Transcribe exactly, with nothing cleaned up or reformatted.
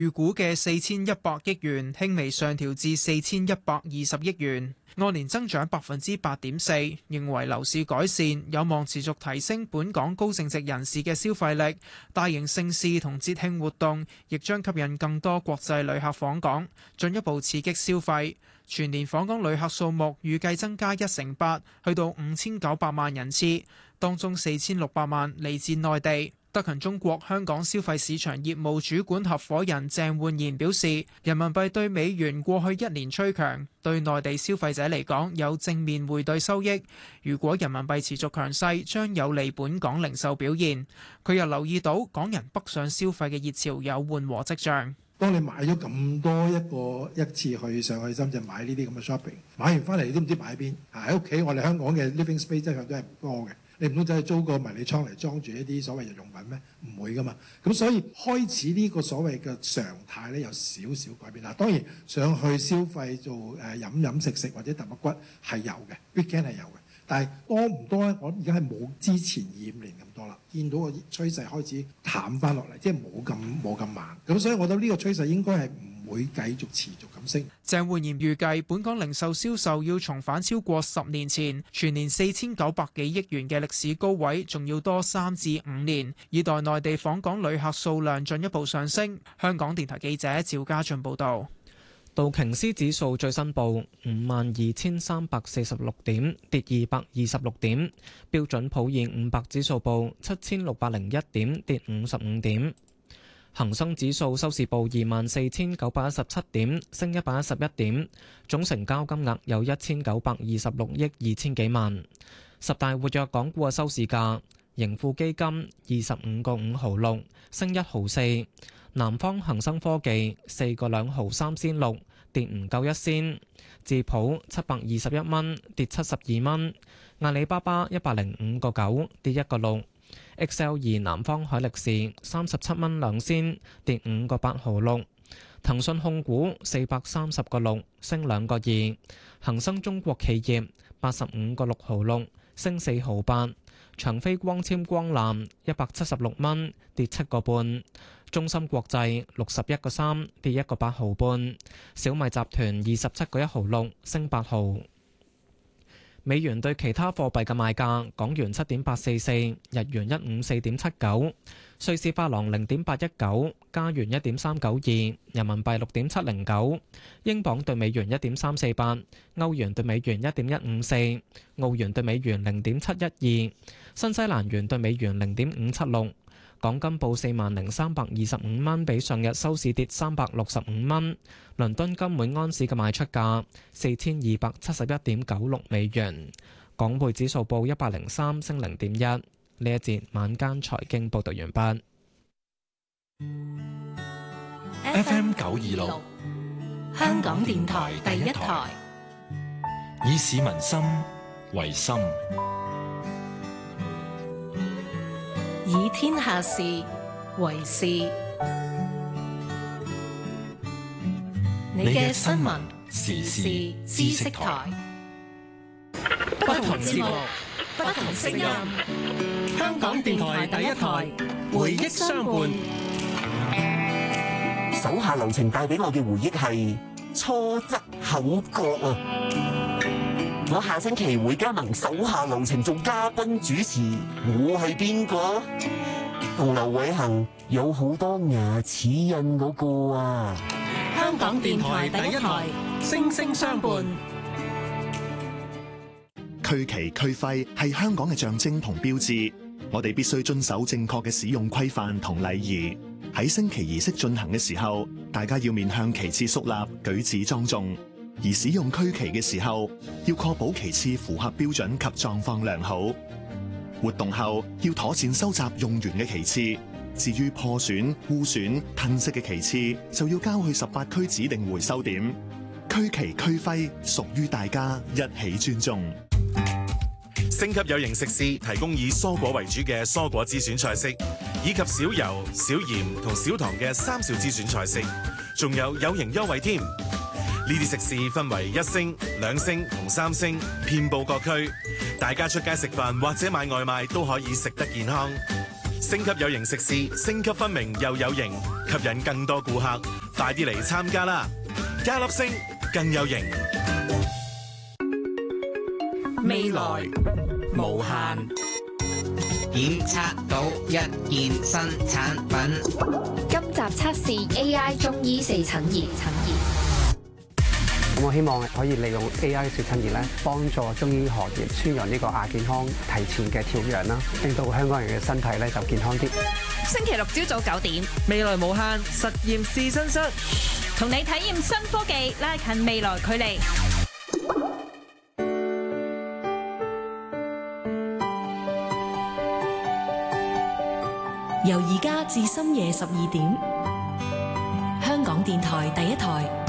預估嘅四千一百億元輕微上調至四千一百二十億元，按年增長百分之八點四。認為樓市改善有望持續提升本港高淨值人士嘅消費力，大型盛事同節慶活動亦將吸引更多國際旅客訪港，進一步刺激消費。全年訪港旅客數目預計增加一成八，去到五千九百萬人次，當中四千六百萬嚟自內地。德勤中國香港消費市場業務主管合夥人鄭煥賢表示，人民幣對美元過去一年趨強，對內地消費者嚟講有正面匯兌收益。如果人民幣持續強勢，將有利本港零售表現。佢又留意到港人北上消費嘅熱潮有緩和跡象。 當你買咗咁多一個一次去上去深圳買呢啲咁嘅 shopping， 買完翻嚟你都唔知擺喺邊。喺屋企我哋香港嘅 living space 一向都係唔多嘅。你唔通真係租個迷你倉嚟裝住一啲所謂日用品咩？唔會噶嘛。咁所以開始呢個所謂嘅常態咧有少少改變啦。當然上去消費做誒飲飲食食或者揼骨骨係有嘅 weekend 係有嘅，但係多唔多咧？我而家係冇之前二五年咁多啦。見到個趨勢開始淡翻落嚟，即係冇咁冇咁猛。咁所以我覺得呢個趨勢應該係唔會繼續持續咁升。 鄭煥賢預計本港零售銷售要重返超過十年前全年四千九百幾億元嘅歷史高位，仲要多三至五年，以待內地訪港旅客數量進一步上升。香港電台記者趙家俊報導。 道瓊斯指數最新報五萬二千三百四十六點，跌二百二十六點。標準普爾五百指數報七千六百零一點，跌五十五點。恒生指數收市報二萬四千九百一十七點，升一百一十一點。總成交金額有一千九百二十六億二千幾萬。十大活躍港股嘅收市價，盈富基金二十五個五毫六，升一毫四。南方恒生科技四個兩毫三仙六，跌唔夠一仙。智普七百二十一蚊，跌七十二蚊。阿里巴巴一百零五個九，跌一個六。X L 二南方海力士三十七蚊兩仙，跌五個八毫六。騰訊控股四百三十個六，升兩個二。恒生中國企業八十五個六毫六，升四毫八。長飛光纖光纜一百七十六蚊，跌七個半。中芯國際六十一個三，跌一個八毫半。小米集團二十七個一毫六，升八毫。美元對其他貨幣嘅賣價：港元七點八四四，日元一五四點七九，瑞士法郎零點八一九，加元一點三九二，人民幣六點七零九，英鎊對美元一點三四八，歐元對美元一點一五四，澳元對美元零點七一二，新西蘭元對美元零點五七六。港金報四萬零三百二十五蚊，比上日收市跌三百六十五蚊。倫敦金每安士嘅賣出價四千二百七十一點九六美元。港匯指數報一百零三，升零點一。呢一節晚間財經報道完畢。 F M 九二六，香港電台第一台，以市民心為心， 以天下事為事。你嘅新聞時事知識台， 不同節目，不同聲音。香港電台第一台，回憶相伴。 手下留情帶俾我嘅回憶係初則口角啊！我下星期會加盟手下留情做嘉賓主持，我係邊個？同劉偉恒有好多牙齒印嗰個啊！ 香港電台第一台，聲聲相伴。 區旗區徽係香港嘅象徵同標誌，我哋必須遵守正確嘅使用規範同禮儀。喺升旗儀式進行嘅時候，大家要面向旗幟肅立，舉止莊重。而使用區旗嘅時候，要確保旗幟符合標準及狀況良好。活動後要妥善收集用完嘅旗幟。至於破損、污損、褪色嘅旗幟，就要交去十八區指定回收點。區旗區徽屬於大家，一起尊重。 星級有型食肆提供以蔬果為主嘅蔬果之選菜式，以及少油、少鹽同少糖嘅三少之選菜式，仲有有型優惠添。呢啲食肆分為一星、兩星同三星，遍佈各區。大家出街食飯或者買外賣都可以食得健康。 星級有型食肆，星級分明又有型，吸引更多顧客，快啲嚟參加啦！加粒星更有型， 未來無限。 檢測到一件新產品。 今集測試 A I 中醫四診儀。 咁我希望可以利用 A I 四診儀咧，幫助中醫行業宣揚呢個亞健康提前嘅調養啦，令到香港人嘅身體咧就健康啲。 星期六朝早九點， 未來無限實驗試身室， 同你體驗新科技，拉近未來距離。由而家至深夜十二點，香港電台第一台。